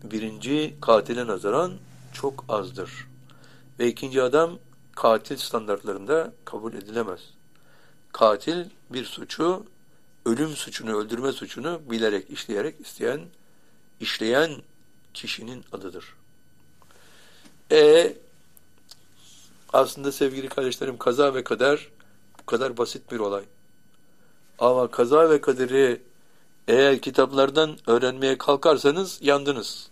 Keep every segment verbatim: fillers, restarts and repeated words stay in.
birinci katile nazaran çok azdır. Ve ikinci adam katil standartlarında kabul edilemez. Katil bir suçu, ölüm suçunu, öldürme suçunu bilerek, işleyerek isteyen, işleyen kişinin adıdır. E aslında sevgili kardeşlerim, kaza ve kader bu kadar basit bir olay. Ama kaza ve kaderi eğer kitaplardan öğrenmeye kalkarsanız yandınız.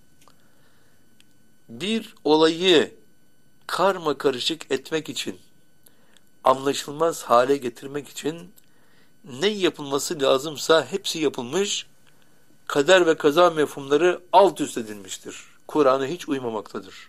Bir olayı karma karışık etmek için, anlaşılmaz hale getirmek için ne yapılması lazımsa hepsi yapılmış, kader ve kaza mefhumları alt üst edilmiştir. Kur'an'a hiç uymamaktadır.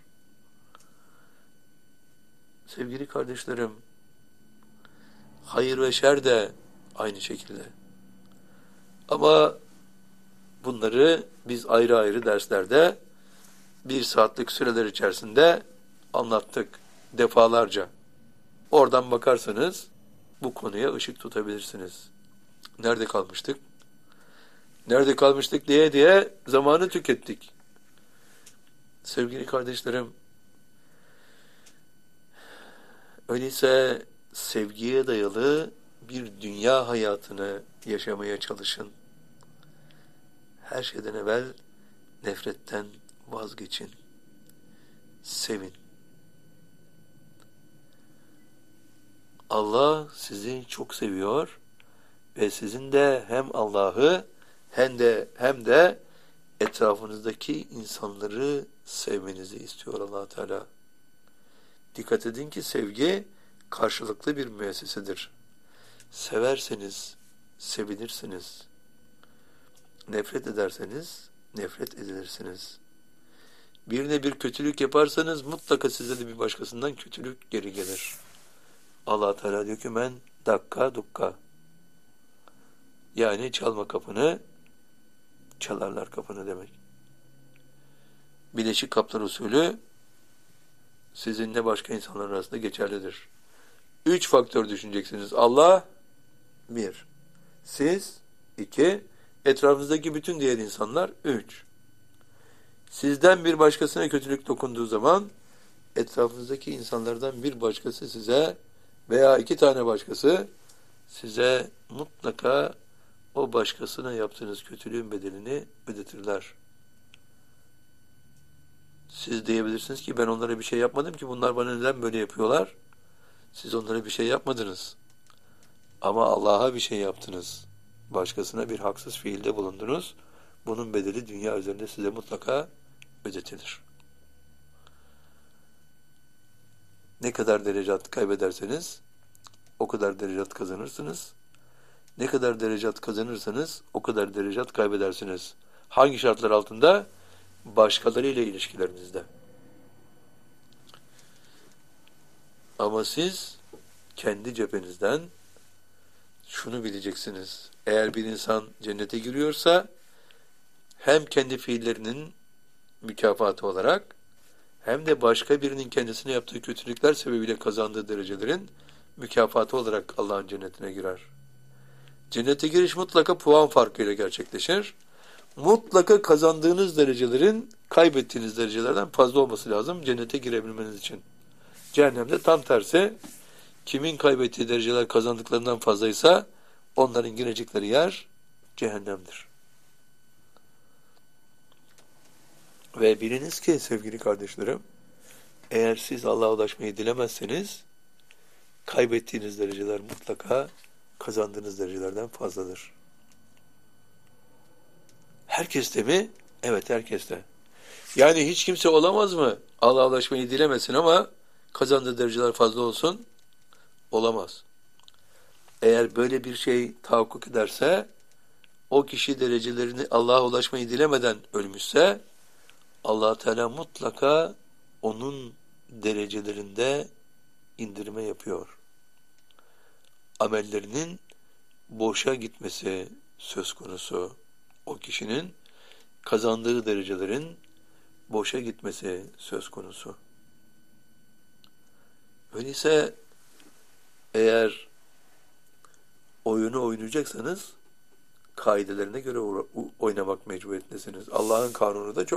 Sevgili kardeşlerim, hayır ve şer de aynı şekilde. Ama bunları biz ayrı ayrı derslerde bir saatlik süreler içerisinde anlattık defalarca. Oradan bakarsanız bu konuya ışık tutabilirsiniz. Nerede kalmıştık? Nerede kalmıştık diye diye zamanı tükettik. Sevgili kardeşlerim, öyleyse sevgiye dayalı bir dünya hayatını yaşamaya çalışın. Her şeyden evvel nefretten vazgeçin. Sevin. Allah sizi çok seviyor ve sizin de hem Allah'ı hem de hem de etrafınızdaki insanları sevmenizi istiyor Allah Teala. Dikkat edin ki sevgi karşılıklı bir müessesedir. Severseniz sevilirsiniz. Nefret ederseniz nefret edilirsiniz. Birine bir kötülük yaparsanız mutlaka size de bir başkasından kötülük geri gelir. Allah Teala diyor ki men dakka dukka. Yani çalma kapını, çalarlar kapını demek. Bileşik kaplar usulü sizinle başka insanlar arasında geçerlidir. Üç faktör düşüneceksiniz. Allah, bir. Siz, iki. Etrafınızdaki bütün diğer insanlar, üç. Sizden bir başkasına kötülük dokunduğu zaman, etrafınızdaki insanlardan bir başkası size veya iki tane başkası size mutlaka o başkasına yaptığınız kötülüğün bedelini ödetirler. Siz diyebilirsiniz ki ben onlara bir şey yapmadım ki bunlar bana neden böyle yapıyorlar? Siz onlara bir şey yapmadınız. Ama Allah'a bir şey yaptınız. Başkasına bir haksız fiilde bulundunuz. Bunun bedeli dünya üzerinde size mutlaka ödetilir. Ne kadar derecat kaybederseniz o kadar derecat kazanırsınız. Ne kadar derecat kazanırsanız o kadar derecat kaybedersiniz. Hangi şartlar altında? Başkalarıyla ilişkilerinizde. Ama siz kendi cephenizden şunu bileceksiniz. Eğer bir insan cennete giriyorsa hem kendi fiillerinin mükafatı olarak hem de başka birinin kendisine yaptığı kötülükler sebebiyle kazandığı derecelerin mükafatı olarak Allah'ın cennetine girer. Cennete giriş mutlaka puan farkıyla gerçekleşir. Mutlaka kazandığınız derecelerin kaybettiğiniz derecelerden fazla olması lazım cennete girebilmeniz için. Cehennemde tam tersi, kimin kaybettiği dereceler kazandıklarından fazlaysa onların girecekleri yer cehennemdir. Ve biliniz ki sevgili kardeşlerim, eğer siz Allah'a ulaşmayı dilemezseniz kaybettiğiniz dereceler mutlaka kazandığınız derecelerden fazladır. Herkeste mi? Evet, herkeste. Yani hiç kimse olamaz mı? Allah'a ulaşmayı dilemesin ama kazandığı dereceler fazla olsun. Olamaz. Eğer böyle bir şey tahakkuk ederse, o kişi derecelerini Allah'a ulaşmayı dilemeden ölmüşse, Allah Teala mutlaka onun derecelerinde indirme yapıyor. Amellerinin boşa gitmesi söz konusu. O kişinin kazandığı derecelerin boşa gitmesi söz konusu. Öyleyse eğer oyunu oynayacaksanız kaidelerine göre oynamak mecburiyetindesiniz. Allah'ın kanunu da çok